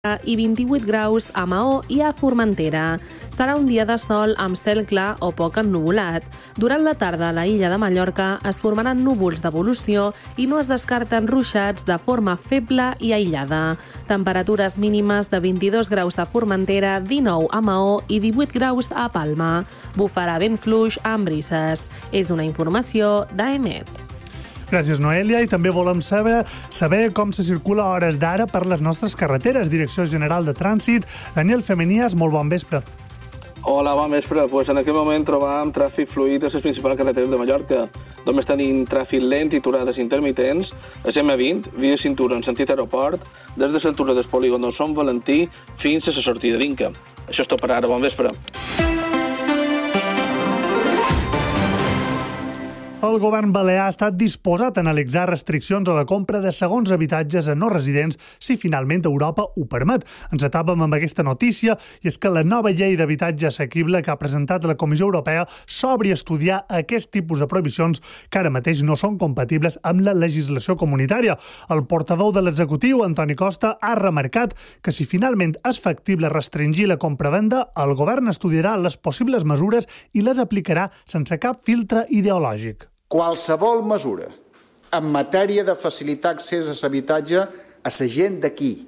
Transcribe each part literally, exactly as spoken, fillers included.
i vint-i-vuit graus a Maó i a Formentera. Serà un dia de sol amb cel clar o poc ennuvolat. Durant la tarda a la illa de Mallorca es formaran núvols d'evolució i no es descarten ruixats de forma feble i aïllada. Temperatures mínimes de vint-i-dos graus a Formentera, dinou a Maó i divuit graus a Palma. Bufarà vent fluix amb brises. És una informació d'A E M E T. Gràcies, Noelia. I també volem saber, saber com se circula a hores d'ara per les nostres carreteres. Direcció General de Trànsit, Daniel Femenias, molt bon vespre. Hola, bon vespre. Pues en aquest moment trobam tràfic fluid a les principals carreteres de Mallorca. Només tenim tràfic lent i aturades intermitents. A ema vint, via cintura en sentit aeroport, des de l'altura del polígon del Sant Valentí fins a la sortida d'Inca. Això és tot per ara. Bon vespre. El govern balear ha estat disposat a analitzar restriccions a la compra de segons habitatges a no residents si finalment Europa ho permet. Ens atàpem amb aquesta notícia i és que la nova llei d'habitatge assequible que ha presentat la Comissió Europea s'obri a estudiar aquest tipus de prohibicions que ara mateix no són compatibles amb la legislació comunitària. El portaveu de l'executiu, Antoni Costa, ha remarcat que si finalment és factible restringir la compravenda, el govern estudiarà les possibles mesures i les aplicarà sense cap filtre ideològic. Qualsevol mesura en matèria de facilitar accés a l'habitatge a la gent d'aquí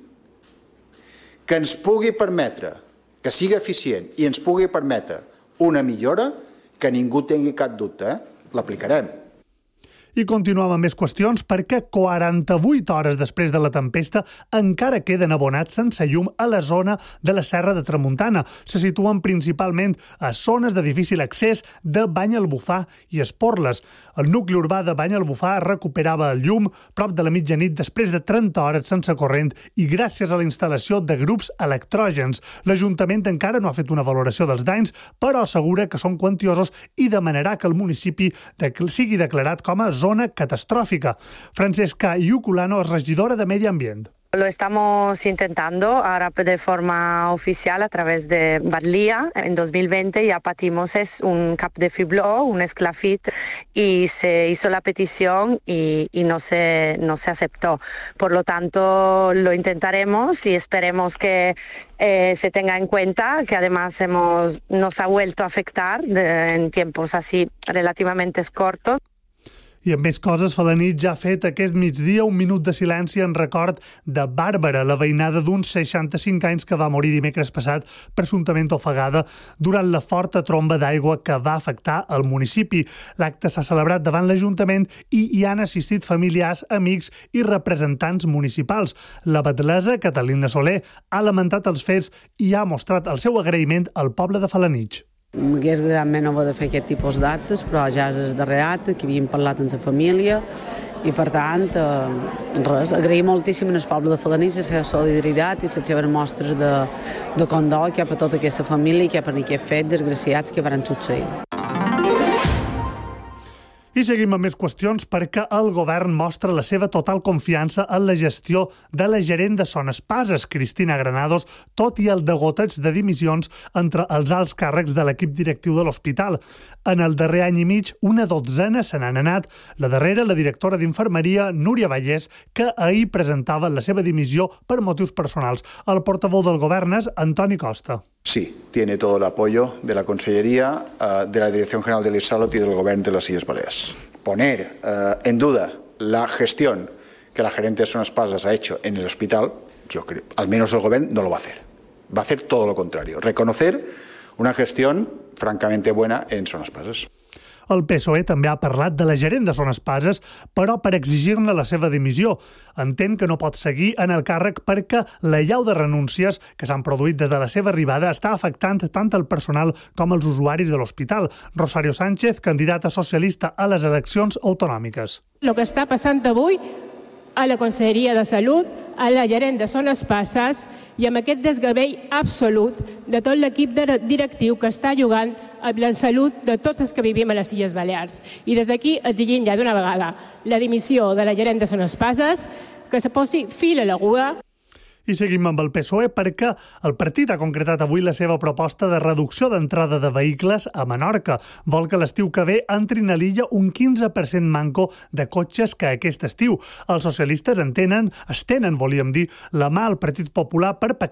que ens pugui permetre, que sigui eficient i ens pugui permetre una millora, que ningú tingui cap dubte, eh? L'aplicarem. I continuem amb més qüestions perquè quaranta-vuit hores després de la tempesta encara queden abonats sense llum a la zona de la Serra de Tramuntana. Se situen principalment a zones de difícil accés de Banyalbufar i Esporles. El nucli urbà de Banyalbufar recuperava el llum prop de la mitjanit després de trenta hores sense corrent i gràcies a la instal·lació de grups electrògens. L'Ajuntament encara no ha fet una valoració dels danys, però assegura que són quantiosos i demanarà que el municipi sigui declarat com a zona catastrófica. Francesca Iuculano es regidora de Medio Ambiente. Lo estamos intentando ahora de forma oficial a través de Barlía. En dos mil veinte ya patimos es un cap de fibló, un esclafit, y se hizo la petición y, y no se no se aceptó. Por lo tanto, lo intentaremos y esperemos que eh, se tenga en cuenta que además hemos nos ha vuelto a afectar de, en tiempos así relativamente cortos. I amb més coses, Felanitx ja ha fet aquest migdia un minut de silenci en record de Bàrbara, la veïnada d'uns seixanta-cinc anys que va morir dimecres passat presumptament ofegada durant la forta tromba d'aigua que va afectar el municipi. L'acte s'ha celebrat davant l'Ajuntament i hi han assistit familiars, amics i representants municipals. La batlessa, Catalina Soler, ha lamentat els fets i ha mostrat el seu agraïment al poble de Felanitx. M'hagués agradat més no haver de fer aquest tipus d'actes, però ja és el darrer acte, que havíem parlat amb la família, i per tant, eh, res, agrair moltíssim al poble de Felanitx la seva solidaritat i les seves mostres de, de condol cap a tota aquesta família i cap a aquest fet desgraciats que van succeir. I seguim amb més qüestions perquè el govern mostra la seva total confiança en la gestió de la gerent de Son Espases, Cristina Granados, tot i el degoteig de dimissions entre els alts càrrecs de l'equip directiu de l'hospital. En el darrer any i mig, una dotzena se n'han anat. La darrera, la directora d'Infermeria, Núria Vallès, que ahir presentava la seva dimissió per motius personals. El portaveu del govern és Antoni Costa. Sí, tiene todo el apoyo de la Consellería, uh, de la Dirección General del ISALOT y del Gobierno de las Illes Baleares. Poner uh, en duda la gestión que la gerente de Son Espases ha hecho en el hospital, yo creo, al menos el Gobierno no lo va a hacer. Va a hacer todo lo contrario, reconocer una gestión francamente buena en Son Espases. El P S O E també ha parlat de la gerent de Son Espases, però per exigir-ne la seva dimissió. Entén que no pot seguir en el càrrec perquè l'allau de renúncies que s'han produït des de la seva arribada està afectant tant el personal com els usuaris de l'hospital. Rosario Sánchez, candidata socialista a les eleccions autonòmiques. Lo que està passant avui a la Conselleria de Salut, a la gerent de Son Espases i amb aquest desgavell absolut de tot l'equip directiu que està jugant amb la salut de tots els que vivim a les Illes Balears. I des d'aquí exigim ja d'una vegada la dimissió de la gerent de Son Espases, que se posi fil a l'agulla. I seguim amb el P S O E perquè el partit ha concretat avui la seva proposta de reducció d'entrada de vehicles a Menorca. Vol que l'estiu que ve entrin a l'illa un quinze per cent manco de cotxes que aquest estiu. Els socialistes entenen, es tenen, volíem dir, la mà al Partit Popular per pactar